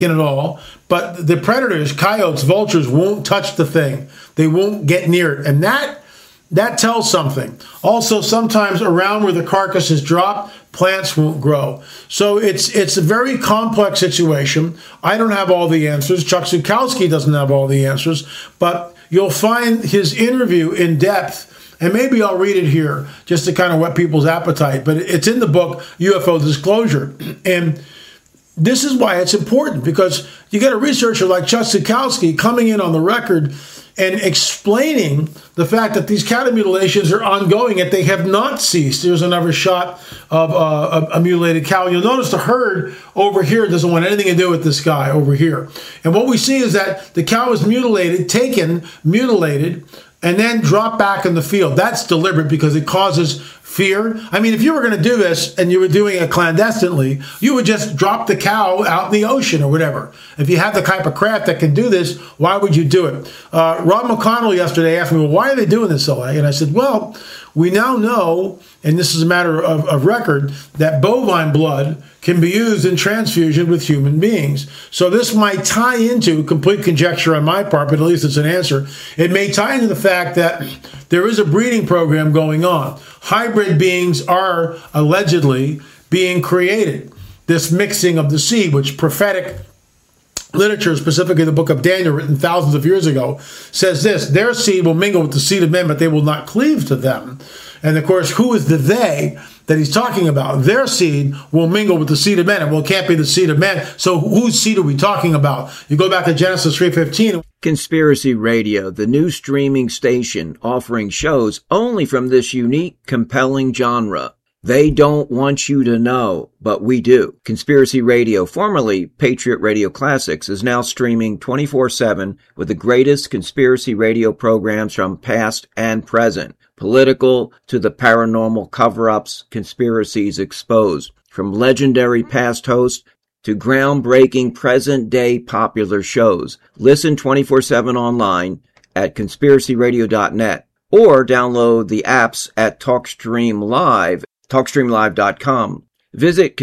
at all, but the predators, coyotes, vultures, won't touch the thing. They won't get near it. And that tells something. Also, sometimes around where the carcass is dropped, plants won't grow. So it's a very complex situation. I don't have all the answers. Chuck Zukowski doesn't have all the answers, but you'll find his interview in depth. And maybe I'll read it here just to kind of whet people's appetite. But it's in the book, UFO Disclosure. And this is why it's important, because you get a researcher like Chuck Zukowski coming in on the record and explaining the fact that these cattle mutilations are ongoing, and they have not ceased. There's another shot of a mutilated cow. You'll notice the herd over here doesn't want anything to do with this guy over here. And what we see is that the cow is mutilated, taken, mutilated, and then dropped back in the field. That's deliberate because it causes fear. I mean, if you were going to do this and you were doing it clandestinely, you would just drop the cow out in the ocean or whatever. If you have the type of craft that can do this, why would you do it? Rob McConnell yesterday asked me, well, why are they doing this, LA? And I said, well, we now know, and this is a matter of record, that bovine blood can be used in transfusion with human beings. So this might tie into, complete conjecture on my part, but at least it's an answer. It may tie into the fact that there is a breeding program going on. Hybrid beings are allegedly being created. This mixing of the seed, which prophetic literature, specifically the book of Daniel, written thousands of years ago, says this: their seed will mingle with the seed of men, but they will not cleave to them. And of course, who is the they that he's talking about? Their seed will mingle with the seed of men. And well, it can't be the seed of men. So whose seed are we talking about? You go back to Genesis 3:15. Conspiracy Radio, the new streaming station offering shows only from this unique, compelling genre. They don't want you to know, but we do. Conspiracy Radio, formerly Patriot Radio Classics, is now streaming 24/7 with the greatest conspiracy radio programs from past and present. Political to the paranormal cover-ups, conspiracies exposed. From legendary past hosts to groundbreaking present-day popular shows. Listen 24/7 online at conspiracyradio.net or download the apps at TalkStream Live, TalkStreamLive.com. Visit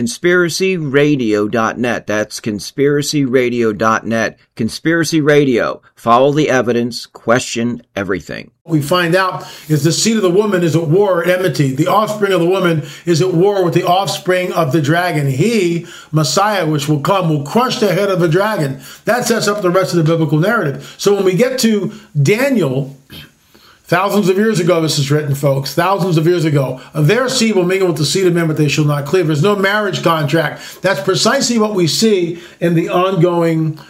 conspiracyradio.net. That's conspiracyradio.net. Conspiracy Radio. Follow the evidence. Question everything. We find out is the seed of the woman is at war at enmity. The offspring of the woman is at war with the offspring of the dragon. He, Messiah, which will come, will crush the head of the dragon. That sets up the rest of the biblical narrative. So when we get to Daniel, thousands of years ago, this is written, folks. Thousands of years ago. Their seed will mingle with the seed of men, but they shall not cleave. There's no marriage contract. That's precisely what we see in the ongoing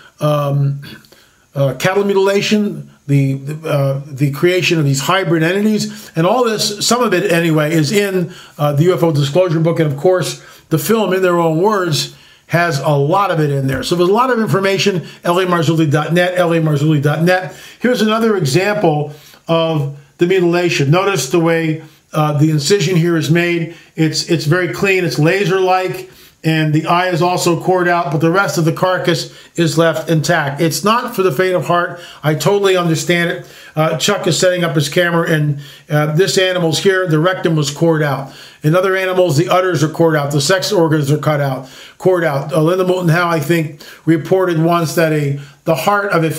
cattle mutilation, the creation of these hybrid entities. And all this, some of it anyway, is in the UFO Disclosure book. And of course, the film, in their own words, has a lot of it in there. So there's a lot of information. LAMarzulli.net, LAMarzulli.net. Here's another example of the mutilation. Notice the way the incision here is made. It's very clean. It's laser-like, and the eye is also cored out, but the rest of the carcass is left intact. It's not for the faint of heart. I totally understand it. Chuck is setting up his camera, and this animal's here. The rectum was cored out. In other animals, the udders are cored out. The sex organs are cored out. Linda Moulton Howe, I think, reported once that the heart of a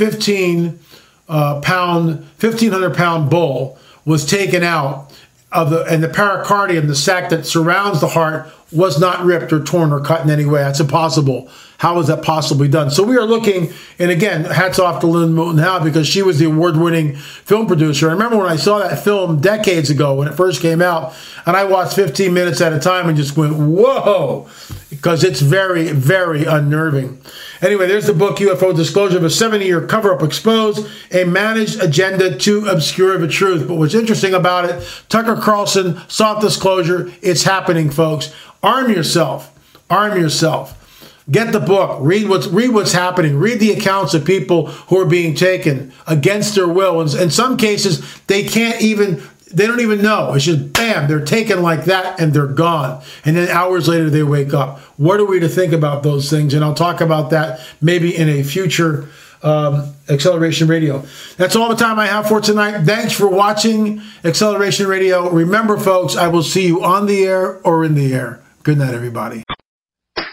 1,500-pound bull was taken out and the pericardium, the sac that surrounds the heart, was not ripped or torn or cut in any way. That's impossible. How is that possibly done? So we are looking, and again, hats off to Linda Moulton Howe, because she was the award-winning film producer. I remember when I saw that film decades ago when it first came out, and I watched 15 minutes at a time and just went, whoa, because it's very, very unnerving. Anyway, there's the book, UFO Disclosure, of a 70-year cover-up exposed, a managed agenda to obscure the truth. But what's interesting about it, Tucker Carlson sought disclosure. It's happening, folks. Arm yourself. Arm yourself. Get the book. Read what's happening. Read the accounts of people who are being taken against their will. And in some cases, they don't even know. It's just, bam, they're taken like that and they're gone. And then hours later, they wake up. What are we to think about those things? And I'll talk about that maybe in a future Acceleration Radio. That's all the time I have for tonight. Thanks for watching Acceleration Radio. Remember, folks, I will see you on the air or in the air. Good night, everybody.